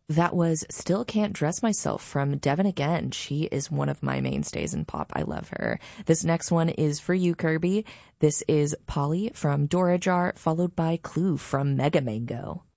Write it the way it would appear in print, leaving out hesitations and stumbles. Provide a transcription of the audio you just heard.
That was Still Can't Dress Myself from Devin Again. She is one of my mainstays in pop. I love her. This next one is for you, Kirby. This is Polly from Dora Jar, followed by Clue from Mega Mango.